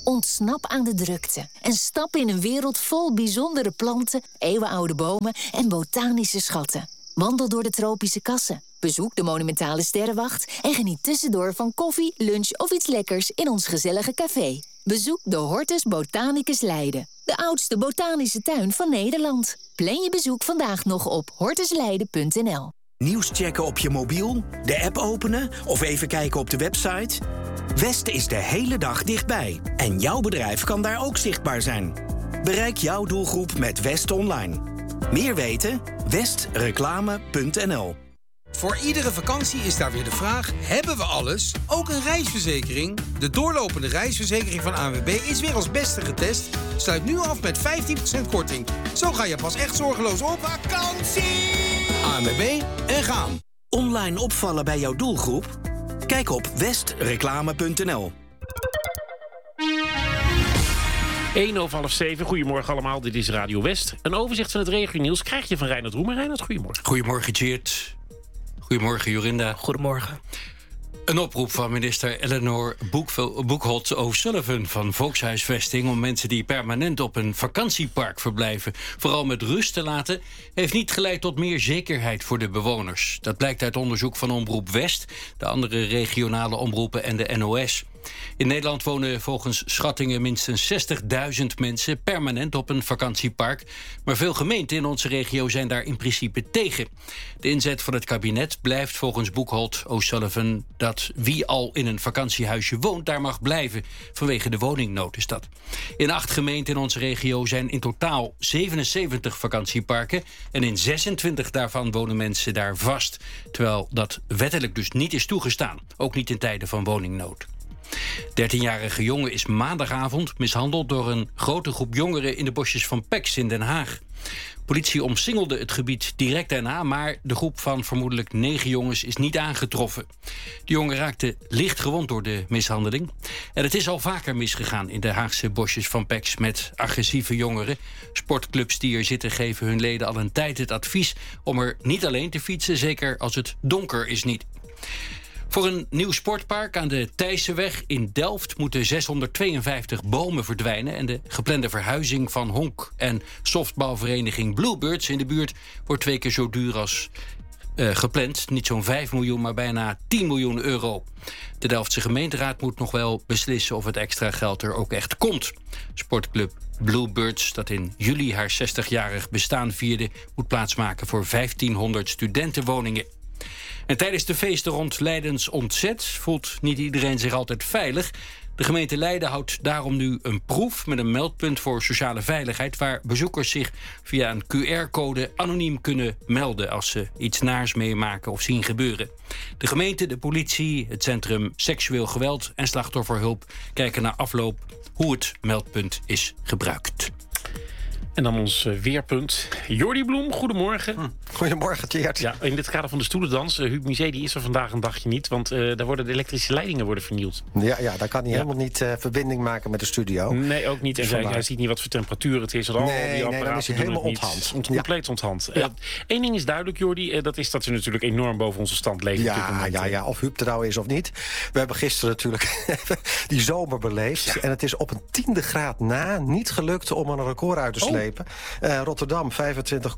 Ontsnap aan de drukte en stap in een wereld vol bijzondere planten, eeuwenoude bomen en botanische schatten. Wandel door de tropische kassen, bezoek de monumentale sterrenwacht en geniet tussendoor van koffie, lunch of iets lekkers in ons gezellige café. Bezoek de Hortus Botanicus Leiden, de oudste botanische tuin van Nederland. Plan je bezoek vandaag nog op hortusleiden.nl. Nieuws checken op je mobiel, de app openen of even kijken op de website? West is de hele dag dichtbij en jouw bedrijf kan daar ook zichtbaar zijn. Bereik jouw doelgroep met West Online. Meer weten? westreclame.nl. Voor iedere vakantie is daar weer de vraag: hebben we alles? Ook een reisverzekering? De doorlopende reisverzekering van ANWB is weer als beste getest. Sluit nu af met 15% korting. Zo ga je pas echt zorgeloos op vakantie. ANWB en gaan. Online opvallen bij jouw doelgroep? Kijk op westreclame.nl. 6:01. Goedemorgen allemaal, dit is Radio West. Een overzicht van het regionieuws krijg je van Reinhard Roemer. Reinhard, goedemorgen. Goedemorgen, Tjeerd. Goedemorgen, Jorinda. Goedemorgen. Een oproep van minister Eleanor Boekholt O'Sullivan van Volkshuisvesting om mensen die permanent op een vakantiepark verblijven vooral met rust te laten, heeft niet geleid tot meer zekerheid voor de bewoners. Dat blijkt uit onderzoek van Omroep West, de andere regionale omroepen en de NOS. In Nederland wonen volgens schattingen minstens 60.000 mensen permanent op een vakantiepark. Maar veel gemeenten in onze regio zijn daar in principe tegen. De inzet van het kabinet blijft volgens Boekholt O'Sullivan dat wie al in een vakantiehuisje woont, daar mag blijven. Vanwege de woningnood is dat. In 8 gemeenten in onze regio zijn in totaal 77 vakantieparken. En in 26 daarvan wonen mensen daar vast. Terwijl dat wettelijk dus niet is toegestaan. Ook niet in tijden van woningnood. 13-jarige jongen is maandagavond mishandeld door een grote groep jongeren in de bosjes van Peks in Den Haag. Politie omsingelde het gebied direct daarna, maar de groep van vermoedelijk 9 jongens is niet aangetroffen. De jongen raakte licht gewond door de mishandeling. En het is al vaker misgegaan in de Haagse bosjes van Peks met agressieve jongeren. Sportclubs die er zitten geven hun leden al een tijd het advies om er niet alleen te fietsen, zeker als het donker is niet. Voor een nieuw sportpark aan de Thijsseweg in Delft moeten 652 bomen verdwijnen. En de geplande verhuizing van honk- en softbalvereniging Bluebirds in de buurt wordt 2 keer zo duur als gepland. Niet zo'n 5 miljoen, maar bijna 10 miljoen euro. De Delftse gemeenteraad moet nog wel beslissen of het extra geld er ook echt komt. Sportclub Bluebirds, dat in juli haar 60-jarig bestaan vierde, moet plaatsmaken voor 1500 studentenwoningen. En tijdens de feesten rond Leidens Ontzet voelt niet iedereen zich altijd veilig. De gemeente Leiden houdt daarom nu een proef met een meldpunt voor sociale veiligheid, waar bezoekers zich via een QR-code anoniem kunnen melden als ze iets naars meemaken of zien gebeuren. De gemeente, de politie, het Centrum Seksueel Geweld en Slachtofferhulp kijken na afloop hoe het meldpunt is gebruikt. En dan ons weerpunt. Jordi Bloem, goedemorgen. Goedemorgen, Tjeerd. Ja, in dit kader van de stoelendans. Huub Musée die is er vandaag een dagje niet, want daar worden de elektrische leidingen vernieuwd. Ja, daar kan hij helemaal niet verbinding maken met de studio. Nee, ook niet. En hij ziet niet wat voor temperatuur het is. Nee, dan is hij helemaal onthand. Compleet onthand. Eén ding is duidelijk, Jordi. Dat is dat we natuurlijk enorm boven onze stand leven. Ja, of Huub er nou is of niet. We hebben gisteren natuurlijk die zomer beleefd. Ja. En het is op een 10e graad na niet gelukt om een record uit te slepen. Rotterdam 25,6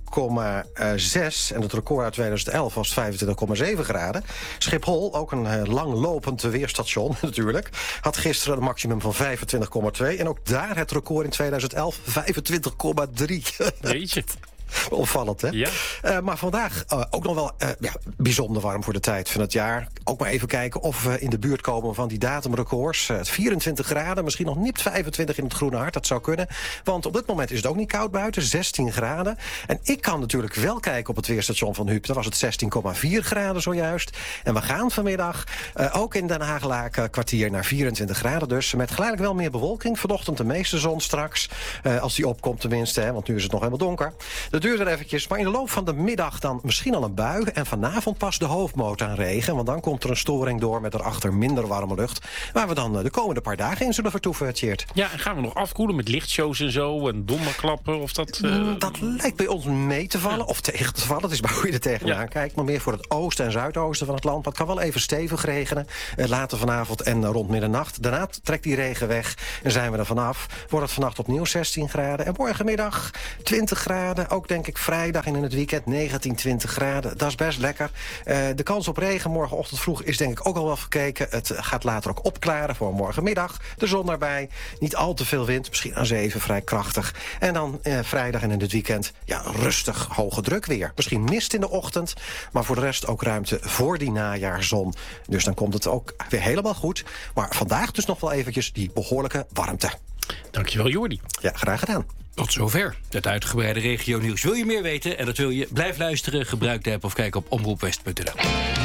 en het record uit 2011 was 25,7 graden. Schiphol, ook een langlopend weerstation natuurlijk, had gisteren een maximum van 25,2. En ook daar het record in 2011 25,3. Jeetje. Opvallend, hè? Ja. Maar vandaag ook nog wel bijzonder warm voor de tijd van het jaar. Ook maar even kijken of we in de buurt komen van die datumrecords. 24 graden, misschien nog nipt 25 in het Groene Hart. Dat zou kunnen. Want op dit moment is het ook niet koud buiten. 16 graden. En ik kan natuurlijk wel kijken op het weerstation van Huub. Daar was het 16,4 graden zojuist. En we gaan vanmiddag ook in Den Haag-Laken kwartier naar 24 graden dus. Met geleidelijk wel meer bewolking. Vanochtend de meeste zon straks. Als die opkomt tenminste, hè, want nu is het nog helemaal donker. Dat duurt er eventjes, maar in de loop van de middag dan misschien al een bui. En vanavond pas de hoofdmoot aan regen. Want dan komt er een storing door met erachter minder warme lucht. Waar we dan de komende paar dagen in zullen vertoeven, Tjeerd. Ja, en gaan we nog afkoelen met lichtshows en zo en donderklappen? Of dat, Dat lijkt bij ons mee te vallen, of tegen te vallen. Het is maar hoe je er tegenaan kijkt. Maar meer voor het oosten en zuidoosten van het land. Maar het kan wel even stevig regenen. Later vanavond en rond middernacht. Daarna trekt die regen weg en zijn we er vanaf. Wordt het vannacht opnieuw 16 graden. En morgenmiddag 20 graden. Ook denk ik vrijdag en in het weekend 19, 20 graden. Dat is best lekker. De kans op regen morgenochtend vroeg is denk ik ook al wel verkeken. Het gaat later ook opklaren voor morgenmiddag. De zon erbij. Niet al te veel wind. Misschien aan 7 vrij krachtig. En dan vrijdag en in het weekend rustig hoge druk weer. Misschien mist in de ochtend. Maar voor de rest ook ruimte voor die najaarzon. Dus dan komt het ook weer helemaal goed. Maar vandaag dus nog wel eventjes die behoorlijke warmte. Dankjewel, Jordi. Ja, graag gedaan. Tot zover het uitgebreide regionieuws. Wil je meer weten en dat wil je? Blijf luisteren, gebruik de app of kijk op omroepwest.nl.